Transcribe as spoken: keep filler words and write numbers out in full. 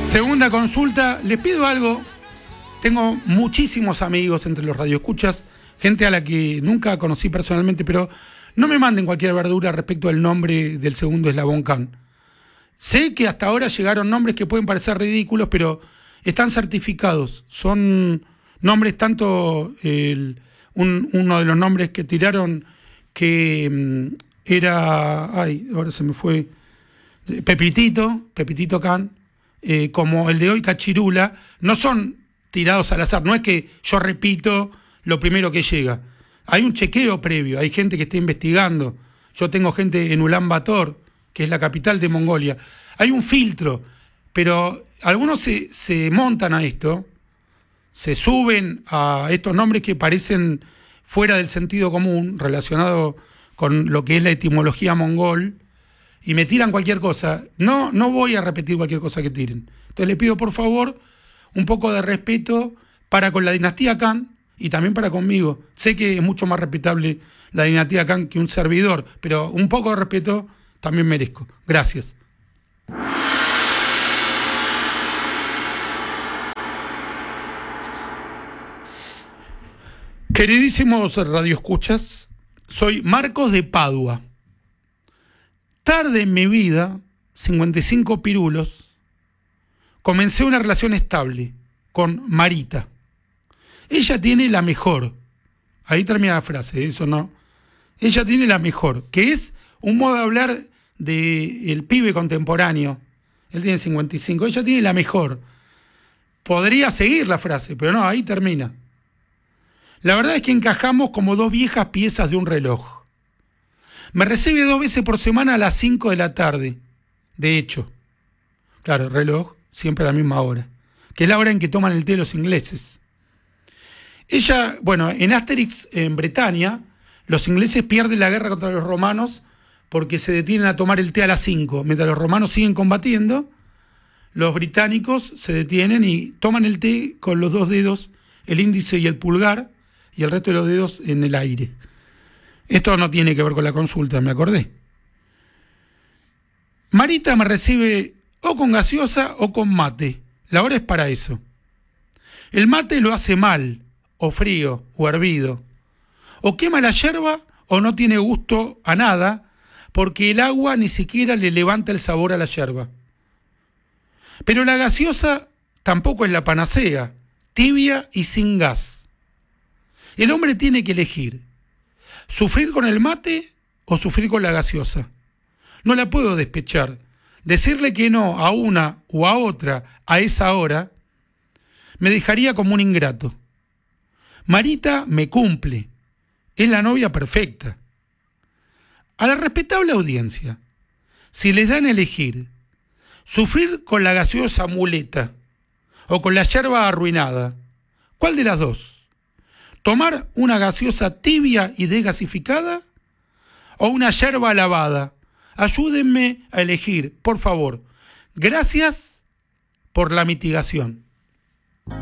Segunda consulta, les pido algo. Tengo muchísimos amigos entre los radioescuchas, gente a la que nunca conocí personalmente, pero no me manden cualquier verdura respecto al nombre del segundo eslabón Can. Sé que hasta ahora llegaron nombres que pueden parecer ridículos, pero están certificados. Son nombres tanto, el, un, uno de los nombres que tiraron que um, era, ay, ahora se me fue, Pepitito, Pepitito Can, eh, como el de hoy Cachirula, no son tirados al azar, no es que yo repito lo primero que llega. Hay un chequeo previo, hay gente que está investigando. Yo tengo gente en Ulan Bator, que es la capital de Mongolia. Hay un filtro, pero algunos se, se montan a esto, se suben a estos nombres que parecen fuera del sentido común, relacionado con lo que es la etimología mongol, y me tiran cualquier cosa. No, no voy a repetir cualquier cosa que tiren. Entonces les pido, por favor, un poco de respeto para con la dinastía Can y también para conmigo. Sé que es mucho más respetable la dinastía Can que un servidor, pero un poco de respeto también merezco. Gracias. Queridísimos radioescuchas, soy Marcos de Padua. Tarde en mi vida, cincuenta y cinco pirulos, comencé una relación estable con Marita. Ella tiene la mejor. Ahí termina la frase, eso no. Ella tiene la mejor, que es un modo de hablar del pibe contemporáneo. Él tiene cincuenta y cinco, ella tiene la mejor. Podría seguir la frase, pero no, ahí termina. La verdad es que encajamos como dos viejas piezas de un reloj. Me recibe dos veces por semana a las cinco de la tarde. De hecho, claro, el reloj siempre a la misma hora, que es la hora en que toman el té los ingleses. Ella, bueno, en Asterix, en Bretaña, los ingleses pierden la guerra contra los romanos porque se detienen a tomar el té a las cinco. Mientras los romanos siguen combatiendo, los británicos se detienen y toman el té con los dos dedos, el índice y el pulgar, y el resto de los dedos en el aire. Esto no tiene que ver con la consulta, me acordé. Marita me recibe o con gaseosa o con mate. La hora es para eso. El mate lo hace mal, o frío, o hervido. O quema la yerba o no tiene gusto a nada, porque el agua ni siquiera le levanta el sabor a la yerba. Pero la gaseosa tampoco es la panacea, tibia y sin gas. El hombre tiene que elegir, sufrir con el mate o sufrir con la gaseosa. No la puedo despechar. Decirle que no a una o a otra a esa hora me dejaría como un ingrato. Marita me cumple. Es la novia perfecta. A la respetable audiencia, si les dan a elegir sufrir con la gaseosa muleta o con la yerba arruinada, ¿cuál de las dos? ¿Tomar una gaseosa tibia y desgasificada o una yerba lavada? Ayúdenme a elegir, por favor. Gracias por la mitigación.